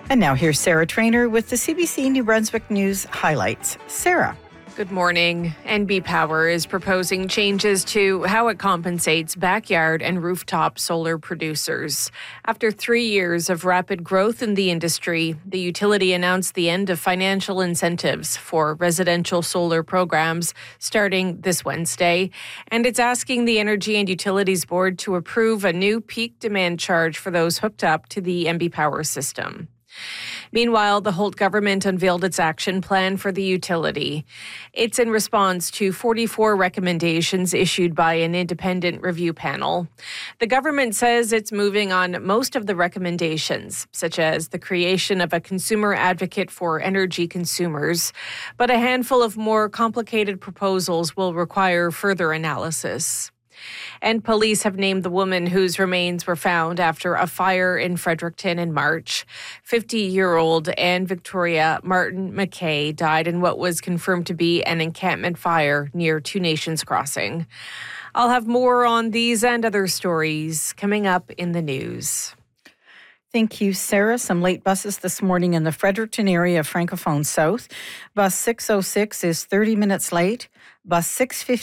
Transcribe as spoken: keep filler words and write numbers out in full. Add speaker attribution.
Speaker 1: And now here's Sarah Trainer with the C B C New Brunswick News highlights. Sarah.
Speaker 2: Good morning. N B Power is proposing changes to how it compensates backyard and rooftop solar producers. After three years of rapid growth in the industry, the utility announced the end of financial incentives for residential solar programs starting this Wednesday, and it's asking the Energy and Utilities Board to approve a new peak demand charge for those hooked up to the N B Power system. Meanwhile, the Holt government unveiled its action plan for the utility. It's in response to forty-four recommendations issued by an independent review panel. The government says it's moving on most of the recommendations, such as the creation of a consumer advocate for energy consumers, but a handful of more complicated proposals will require further analysis. And police have named the woman whose remains were found after a fire in Fredericton in March. fifty-year-old Anne Victoria Martin McKay died in what was confirmed to be an encampment fire near Two Nations Crossing. I'll have more on these and other stories coming up in the news.
Speaker 1: Thank you, Sarah. Some late buses this morning in the Fredericton area of Francophone South. Bus six oh six is thirty minutes late. Bus six fifty